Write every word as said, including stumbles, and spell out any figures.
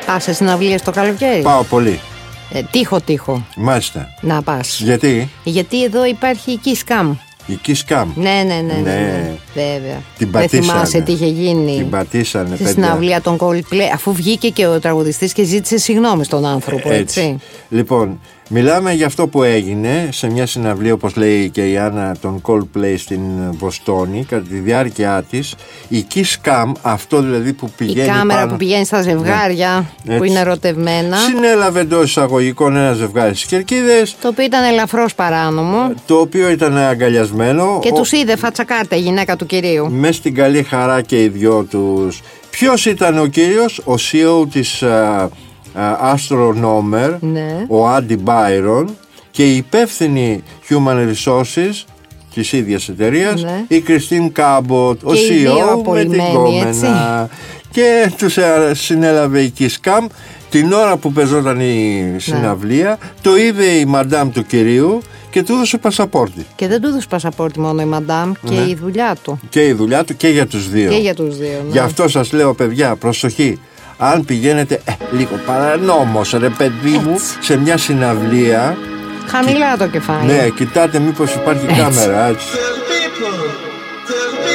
Πας σε συναυλίες το καλοκαίρι? Πάω πολύ. Ε, τύχο, τύχο. Μάλιστα. Να πας. Γιατί? Γιατί εδώ υπάρχει η Kiss Cam. Η Kiss Cam. Ναι, ναι, ναι, ναι, ναι. βέβαια. Την Δεν πατήσανε. θυμάσαι τι είχε γίνει. Την πατήσανε, στη παιδιά. συναυλία των Coldplay, αφού βγήκε και ο τραγουδιστής και ζήτησε συγγνώμη στον άνθρωπο, έτσι. έτσι. Λοιπόν, μιλάμε για αυτό που έγινε σε μια συναυλία, όπως λέει και η Άννα, των Coldplay στην Βοστόνη, κατά τη διάρκεια της. Η Kiss Cam, αυτό δηλαδή που πηγαίνει. Η κάμερα πάνω, που πηγαίνει στα ζευγάρια, ναι, που είναι ερωτευμένα. Συνέλαβε εντός εισαγωγικών ένα ζευγάρι στις Κερκίδες. Το οποίο ήταν ελαφρώς παράνομο. Το οποίο ήταν αγκαλιασμένο. Και ο... τους είδε φατσακάρτα η γυναίκα του κυρίου. Μες στην καλή χαρά και οι δυο τους. Ποιος ήταν ο κύριος? Ο σι ι ο της uh, uh, Astronomer, ναι. ο Άντι Μπάιρον, και η υπεύθυνη Human Resources της ίδιας εταιρείας, ναι. η Κριστίν Κάμποτ, ο σι ι ο με την κόμενα. Και τους συνέλαβε η Kiss Cam την ώρα που πεζόταν η συναυλία, ναι. Το είδε η μαντάμ του κυρίου και του έδωσε πασαπόρτι. Και δεν του έδωσε πασαπόρτι μόνο η μαντάμ, και ναι. η δουλειά του. Και η δουλειά του και για τους δύο. Και για τους δύο, ναι. Γι' αυτό σας λέω, παιδιά, προσοχή. Αν πηγαίνετε ε, λίγο παρανόμως, ρε παιδί μου, σε μια συναυλία, χαμηλά το κεφάλι. Ναι, κοιτάτε μήπως υπάρχει έτσι. Κάμερα, έτσι.